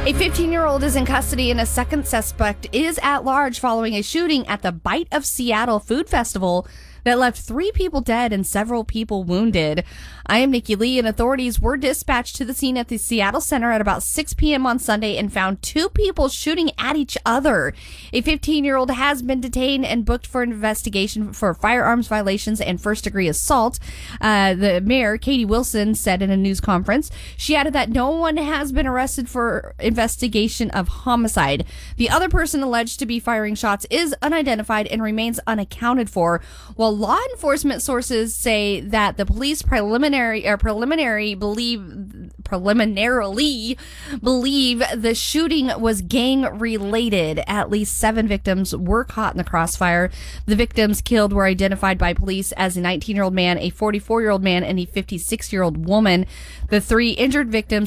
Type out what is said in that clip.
A 15-year-old is in custody and a second suspect is at large following a shooting at the Bite of Seattle Food Festival that left 3 people dead and several people wounded. I am Nikki Lee, and authorities were dispatched to the scene at the Seattle Center at about 6 p.m. on Sunday and found 2 people shooting at each other. A 15-year-old has been detained and booked for an investigation for firearms violations and first-degree assault. The mayor, Katie Wilson, said in a news conference. She added that no one has been arrested for investigation of homicide. The other person alleged to be firing shots is unidentified and remains unaccounted for, while law enforcement sources say that the police preliminarily believe the shooting was gang related. At least 7 victims were caught in the crossfire. The victims killed were identified by police as a 19-year-old man, a 44-year-old man, and a 56-year-old woman. The 3 injured victims